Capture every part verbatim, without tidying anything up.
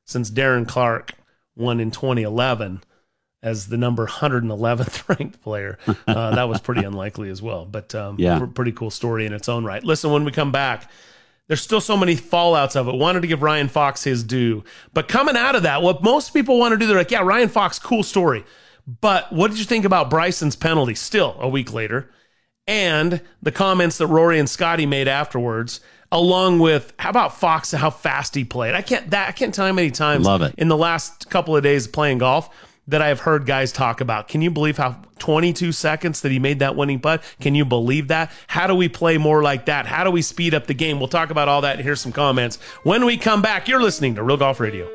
since Darren Clark won in twenty eleven as the number one hundred eleventh ranked player. Uh, that was pretty unlikely as well, but um, yeah. pr- pretty cool story in its own right. Listen, when we come back, there's still so many fallouts of it. Wanted to give Ryan Fox his due. But coming out of that, what most people want to do, they're like, yeah, Ryan Fox, cool story. But what did you think about Bryson's penalty still a week later? And the comments that Rory and Scotty made afterwards, along with how about Fox, how fast he played. I can't that I can't tell you how many times Love it. in the last couple of days of playing golf that I've heard guys talk about. Can you believe how twenty-two seconds that he made that winning putt? Can you believe that? How do we play more like that? How do we speed up the game? We'll talk about all that. Here's some comments. When we come back, you're listening to Real Golf Radio.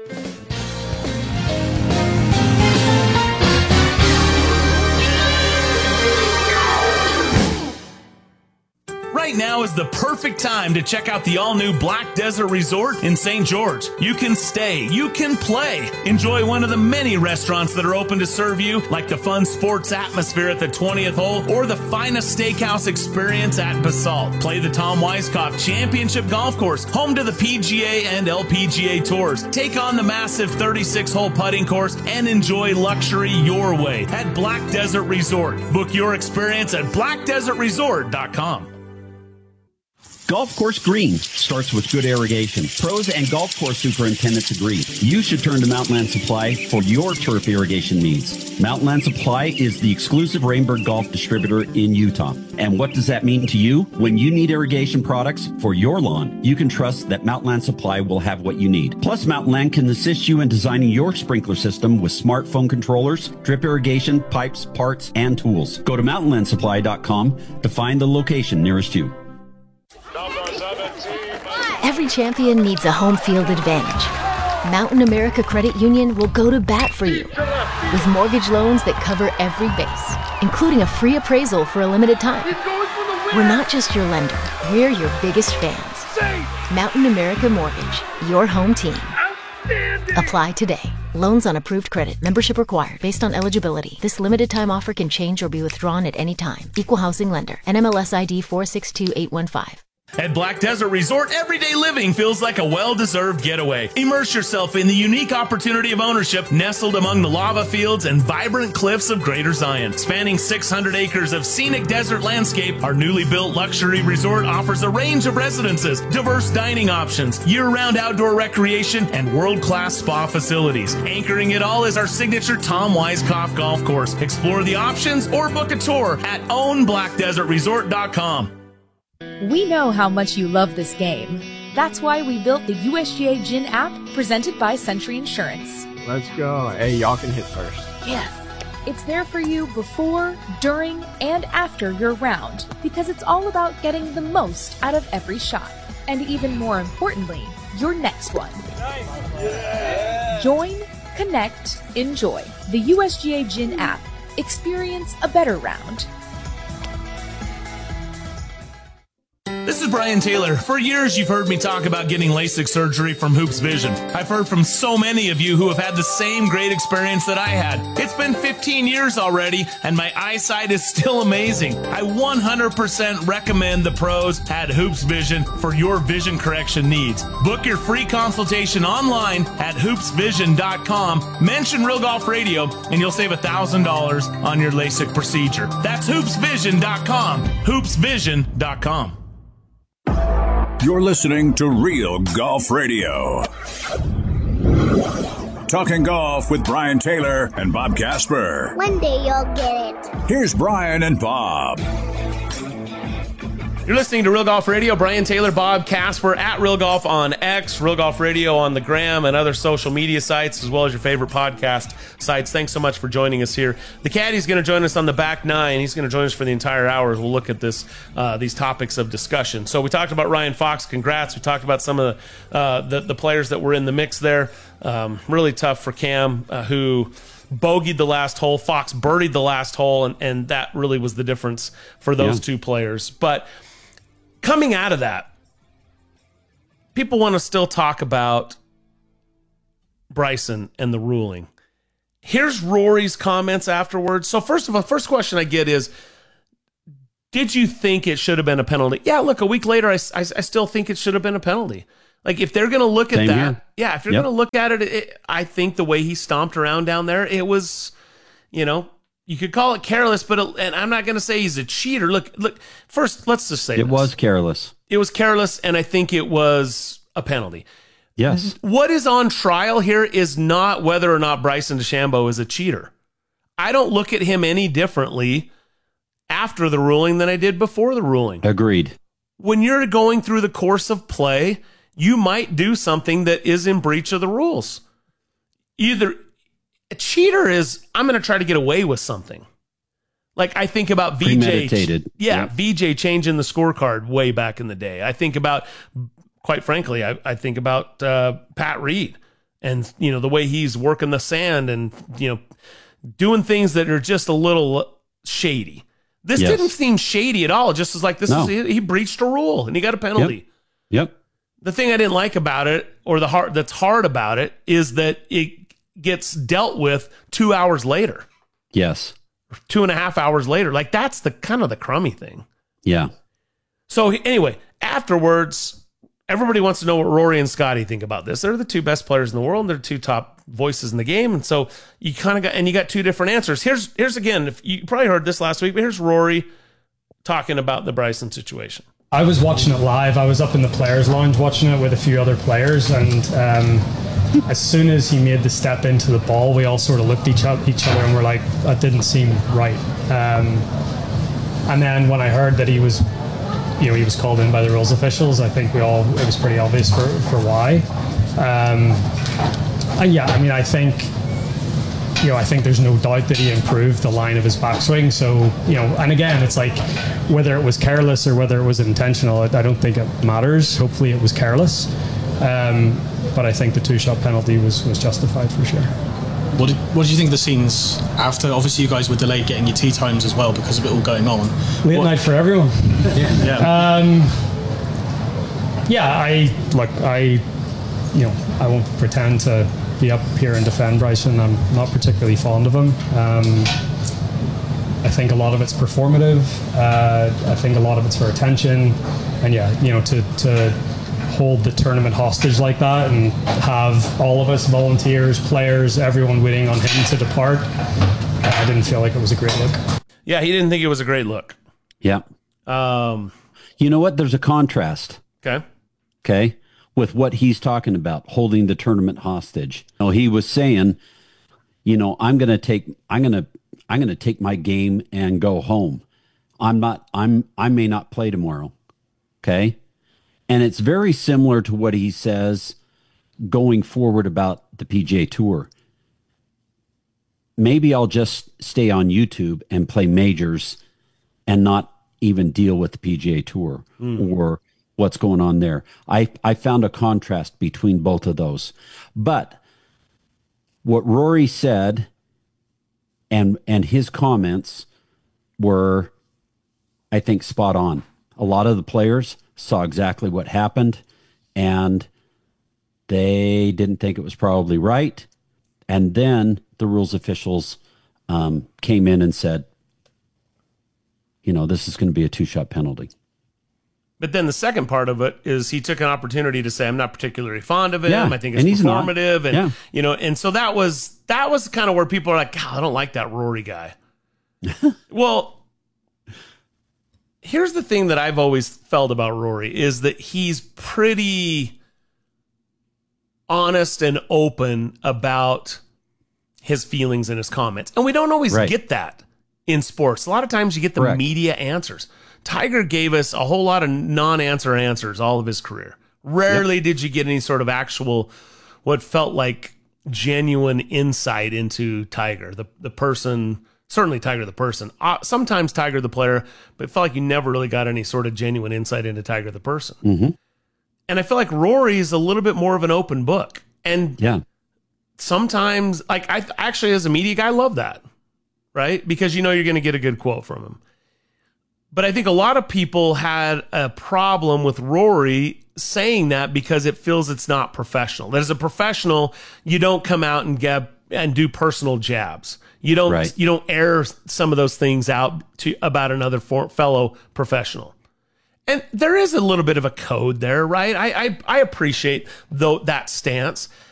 Right now is the perfect time to check out the all-new Black Desert Resort in Saint George. You can stay, you can play. Enjoy one of the many restaurants that are open to serve you, like the fun sports atmosphere at the twentieth hole or the finest steakhouse experience at Basalt. Play the Tom Weiskopf Championship Golf Course, home to the P G A and L P G A Tours. Take on the massive thirty-six hole putting course and enjoy luxury your way at Black Desert Resort. Book your experience at black desert resort dot com. Golf Course Green starts with good irrigation. Pros and golf course superintendents agree. You should turn to Mountainland Supply for your turf irrigation needs. Mountainland Supply is the exclusive Rainbird Golf distributor in Utah. And what does that mean to you? When you need irrigation products for your lawn, you can trust that Mountainland Supply will have what you need. Plus, Mountainland can assist you in designing your sprinkler system with smartphone controllers, drip irrigation, pipes, parts, and tools. Go to mountain land supply dot com to find the location nearest you. Every champion needs a home field advantage. Mountain America Credit Union will go to bat for you with mortgage loans that cover every base, including a free appraisal for a limited time. We're not just your lender, we're your biggest fans. Mountain America Mortgage, your home team. Apply today. Loans on approved credit. Membership required based on eligibility. This limited time offer can change or be withdrawn at any time. Equal housing lender. N M L S I D four six two eight one five. At Black Desert Resort, everyday living feels like a well-deserved getaway. Immerse yourself in the unique opportunity of ownership nestled among the lava fields and vibrant cliffs of Greater Zion. Spanning six hundred acres of scenic desert landscape, our newly built luxury resort offers a range of residences, diverse dining options, year-round outdoor recreation, and world-class spa facilities. Anchoring it all is our signature Tom Weiskopf Golf Course. Explore the options or book a tour at own black desert resort dot com. We know how much you love this game. That's why we built the U S G A Gin app presented by Century Insurance. Let's go. Hey, y'all can hit first. Yes. It's there for you before, during, and after your round because it's all about getting the most out of every shot. And even more importantly, your next one. Nice. Yeah. Join, connect, enjoy. The U S G A Gin app. Experience a better round. This is Brian Taylor. For years, you've heard me talk about getting LASIK surgery from Hoops Vision. I've heard from so many of you who have had the same great experience that I had. It's been fifteen years already, and my eyesight is still amazing. I one hundred percent recommend the pros at Hoops Vision for your vision correction needs. Book your free consultation online at hoops vision dot com. Mention Real Golf Radio, and you'll save one thousand dollars on your LASIK procedure. That's hoops vision dot com. hoops vision dot com. You're listening to Real Golf Radio. Talking golf with Brian Taylor and Bob Casper. One day you'll get it. Here's Brian and Bob. You're listening to Real Golf Radio. Brian Taylor, Bob Casper at Real Golf on X, Real Golf Radio on the Gram and other social media sites, as well as your favorite podcast sites. Thanks so much for joining us here. The caddy's going to join us on the back nine. He's going to join us for the entire hour as we'll look at this, uh, these topics of discussion. So we talked about Ryan Fox. Congrats. We talked about some of the uh, the, the players that were in the mix there. Um, really tough for Cam, uh, who bogeyed the last hole. Fox birdied the last hole, and, and that really was the difference for those yeah. two players. But coming out of that, people want to still talk about Bryson and the ruling. Here's Rory's comments afterwards. So first of all, first question I get is, did you think it should have been a penalty? Yeah, look, a week later, I, I, I still think it should have been a penalty. Like if they're going to look at Same that, here. yeah, if you're Yep. going to look at it, it, I think the way he stomped around down there, it was, you know, you could call it careless, but it, and I'm not going to say he's a cheater. Look, look. First, let's just say It this. was careless. It was careless, and I think it was a penalty. Yes. What is on trial here is not whether or not Bryson DeChambeau is a cheater. I don't look at him any differently after the ruling than I did before the ruling. Agreed. When you're going through the course of play, you might do something that is in breach of the rules. Either a cheater is, I'm going to try to get away with something. Like I think about V J. Premeditated. Yeah, Yep. V J changing the scorecard way back in the day. I think about, quite frankly, I, I think about uh, Pat Reed and, you know, the way he's working the sand and, you know, doing things that are just a little shady. This Yes. didn't seem shady at all. Just as like this No. is he breached a rule and he got a penalty. Yep. The thing I didn't like about it, or the hard that's hard about it, is that it gets dealt with two hours later, Yes. two and a half hours later. Like that's the kind of the crummy thing. Yeah. So anyway, afterwards, everybody wants to know what Rory and Scotty think about this. They're the two best players in the world. They're the two top voices in the game, and so you kind of got and you got two different answers. Here's here's again. If you probably heard this last week, but here's Rory talking about the Bryson situation. I was watching it live. I was up in the players' lounge watching it with a few other players, and um, as soon as he made the step into the ball, we all sort of looked each at each other and were like, "That didn't seem right." Um, and then when I heard that he was, you know, he was called in by the rules officials, I think we all it was pretty obvious for for why. Um, and yeah, I mean, I think. You know, I think there's no doubt that he improved the line of his backswing. So, you know, and again, it's like whether it was careless or whether it was intentional, I I don't think it matters. Hopefully it was careless. Um, but I think the two-shot penalty was, was justified for sure. What did, what did you think of the scenes after? Obviously, you guys were delayed getting your tea times as well because of it all going on. Late What- night for everyone. Yeah. Um, yeah, I, look, I, you know, I won't pretend to be up here and defend Bryson. I'm not particularly fond of him. Um, I think a lot of it's performative. Uh, I think a lot of it's for attention. And yeah, you know, to, to hold the tournament hostage like that and have all of us, volunteers, players, everyone waiting on him to depart, I didn't feel like it was a great look. Yeah, he didn't think it was a great look. Yeah. Um, You know what? There's a contrast. okay. Okay. With what he's talking about, holding the tournament hostage. You know, he was saying, you know, I'm going to take, I'm going to, I'm going to take my game and go home. I'm not, I'm, I may not play tomorrow. Okay. And it's very similar to what he says going forward about the P G A Tour. Maybe I'll just stay on YouTube and play majors and not even deal with the P G A Tour mm. or what's going on there. I, I found a contrast between both of those. But what Rory said and and his comments were, I think, spot on. A lot of the players saw exactly what happened, and they didn't think it was probably right. And then the rules officials um, came in and said, you know, this is going to be a two-shot penalty. But then the second part of it is he took an opportunity to say, I'm not particularly fond of him. Yeah, I think it's and he's not. performative. And, Yeah. you know, and so that was, that was kind of where people are like, God, I don't like that Rory guy. Well, here's the thing that I've always felt about Rory is that he's pretty honest and open about his feelings and his comments. And we don't always Right. get that in sports. A lot of times you get the Correct. media answers. Tiger gave us a whole lot of non-answer answers all of his career. Rarely yep. did you get any sort of actual, what felt like genuine insight into Tiger, the the person, certainly Tiger the person. Uh, sometimes Tiger the player, but it felt like you never really got any sort of genuine insight into Tiger the person. Mm-hmm. And I feel like Rory's a little bit more of an open book. And yeah. sometimes, like I actually as a media guy, love that, right? Because you know you're going to get a good quote from him. But I think a lot of people had a problem with Rory saying that because it feels it's not professional. That as a professional, you don't come out and get and do personal jabs. You don't right. you don't air some of those things out to about another for, fellow professional. And there is a little bit of a code there, right? I I, I appreciate though that stance.